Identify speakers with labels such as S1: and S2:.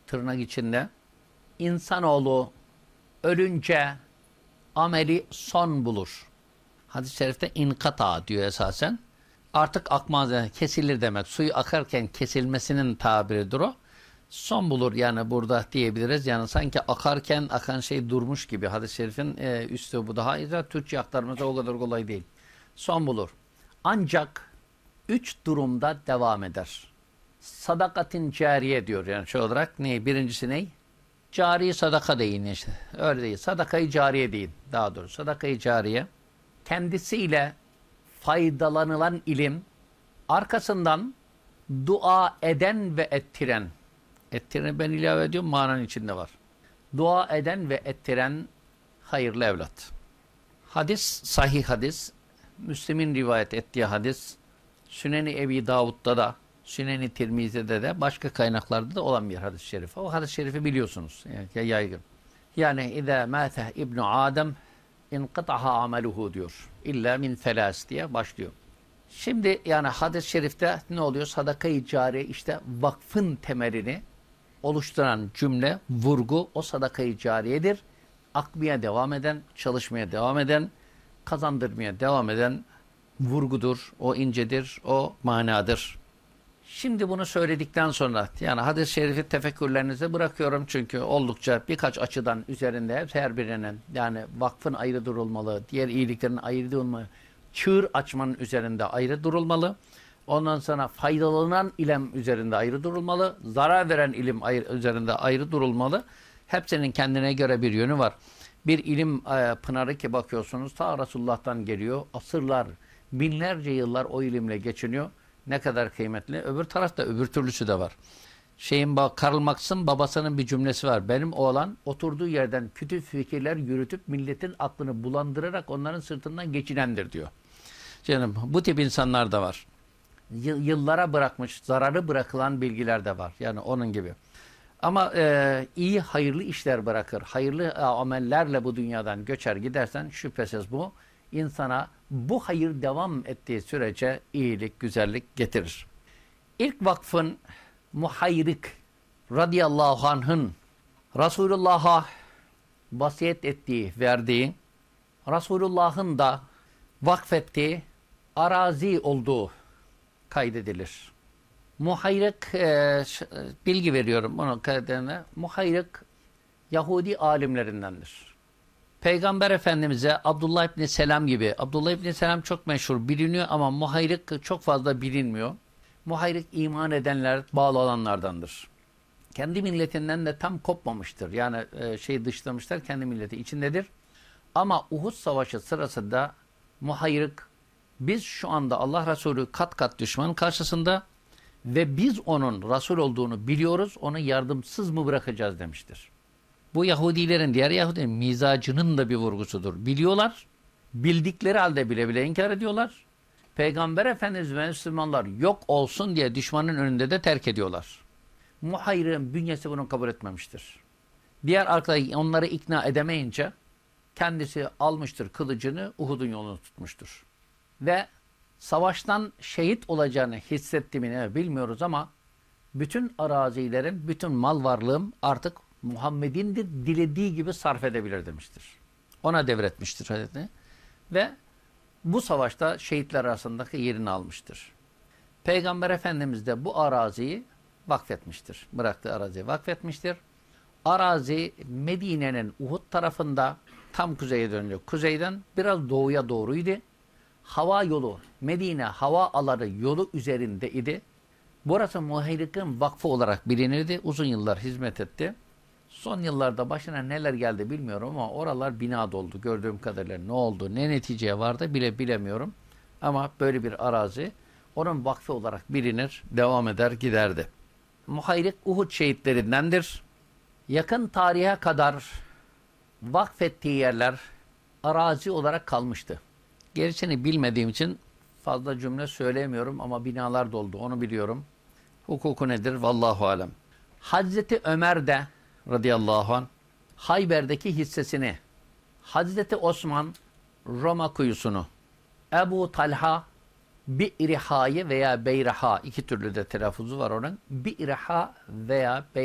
S1: tırnak içinde. İnsanoğlu ölünce ameli son bulur. Hadis-i şerifte inkata diyor esasen. Artık akmaz, yani kesilir demek. Suyu akarken kesilmesinin tabiridir o. Son bulur yani burada diyebiliriz. Yani sanki akarken akan şey durmuş gibi. Hadis-i şerifin üslubu daha iyi. Türkçe aktarması o kadar kolay değil. Son bulur. Ancak 3 durumda devam eder. Sadakatin cariye diyor yani şey olarak. Birincisi ne? Cari sadaka deyin işte. Öyle değil. Sadakayı cariye deyin. Daha doğrusu sadakayı cariye. Kendisiyle faydalanılan ilim, arkasından dua eden ve ettiren. Ettiren ben ilave ediyorum, mananın içinde var. Dua eden ve ettiren hayırlı evlat. Hadis, sahih hadis. Müslim'in rivayet ettiği hadis. Sünen-i Ebi Davud'da da, Sünen-i Tirmizi'de de, başka kaynaklarda da olan bir hadis-i şerif. O hadis-i şerifi biliyorsunuz. Yani yaygın. Yani İzâ mâte İbn-i Adem İnkıtaha ameluhu diyor. İlla min felâs diye başlıyor. Şimdi yani hadis-i şerifte ne oluyor? Sadaka-i cariye işte vakfın temelini oluşturan cümle, vurgu o sadaka-i cariyedir. Akmaya devam eden, çalışmaya devam eden, kazandırmaya devam eden vurgudur, o incedir, o manadır. Şimdi bunu söyledikten sonra yani hadis-i şerifi tefekkürlerinize bırakıyorum çünkü oldukça birkaç açıdan üzerinde her birinin yani vakfın ayrı durulmalı, diğer iyiliklerin ayrı durulmalı, çığır açmanın üzerinde ayrı durulmalı. Ondan sonra faydalanan ilim üzerinde ayrı durulmalı, zarar veren ilim üzerinde ayrı durulmalı. Hepsinin kendine göre bir yönü var. Bir ilim pınarı ki bakıyorsunuz ta Resulullah'tan geliyor, asırlar, binlerce yıllar o ilimle geçiniyor. Ne kadar kıymetli. Öbür tarafta öbür türlüsü de var. Karl Marx'ın babasının bir cümlesi var. Benim oğlan oturduğu yerden kötü fikirler yürütüp milletin aklını bulandırarak onların sırtından geçinendir diyor. Canım bu tip insanlar da var. Yıllara bırakmış, zararı bırakılan bilgiler de var. Yani onun gibi. Ama iyi, hayırlı işler bırakır. Hayırlı amellerle bu dünyadan göçer gidersen şüphesiz bu insana bu hayır devam ettiği sürece iyilik, güzellik getirir. İlk vakfın Muhayrik radıyallahu anh'ın Resulullah'a vasiyet ettiği, verdiği, Resulullah'ın da vakfettiği arazi olduğu kaydedilir. Muhayrik, bilgi veriyorum onun kaydedene. Muhayrik Yahudi alimlerindendir. Peygamber Efendimiz'e Abdullah İbni Selam gibi, Abdullah İbni Selam çok meşhur biliniyor ama Muhayrik çok fazla bilinmiyor. Muhayrik iman edenler, bağlı olanlardandır. Kendi milletinden de tam kopmamıştır. Yani dışlamışlar, kendi milleti içindedir. Ama Uhud Savaşı sırasında Muhayrik, biz şu anda Allah Resulü kat kat düşmanın karşısında ve biz onun Resul olduğunu biliyoruz, onu yardımsız mı bırakacağız demiştir. Bu Yahudilerin, diğer Yahudilerin mizacının da bir vurgusudur. Biliyorlar, bildikleri halde bile bile inkar ediyorlar. Peygamber Efendimiz ve Müslümanlar yok olsun diye düşmanın önünde de terk ediyorlar. Muhayrik'in bünyesi bunu kabul etmemiştir. Diğer arkadaşlar onları ikna edemeyince kendisi almıştır kılıcını, Uhud'un yolunu tutmuştur. Ve savaştan şehit olacağını hissetti mi bilmiyoruz ama bütün arazilerim, bütün mal varlığım artık Muhammed'indir, dilediği gibi sarf edebilir demiştir. Ona devretmiştir hadisini. Ve bu savaşta şehitler arasındaki yerini almıştır. Peygamber Efendimiz de bu araziyi vakfetmiştir. Bıraktığı araziyi vakfetmiştir. Arazi Medine'nin Uhud tarafında tam kuzeye dönüyor. Kuzeyden biraz doğuya doğruydu. Hava yolu, Medine hava aları yolu üzerinde idi. Burası Muhayrik'in vakfı olarak bilinirdi. Uzun yıllar hizmet etti. Son yıllarda başına neler geldi bilmiyorum ama oralar bina doldu. Gördüğüm kadarıyla ne oldu, ne neticeye vardı bilemiyorum. Ama böyle bir arazi onun vakfı olarak bilinir, devam eder, giderdi. Muhayrik Uhud şehitlerindendir. Yakın tarihe kadar vakfettiği yerler arazi olarak kalmıştı. Gerisini bilmediğim için fazla cümle söyleyemiyorum ama binalar doldu, onu biliyorum. Hukuku nedir? Vallahu alem. Hazreti Ömer de radıyallahu anh Hayber'deki hissesini, Hazreti Osman Roma kuyusunu, Ebu Talha Bi'riha'yı veya Beyraha, iki türlü de telaffuzu var onun. Bi'riha veya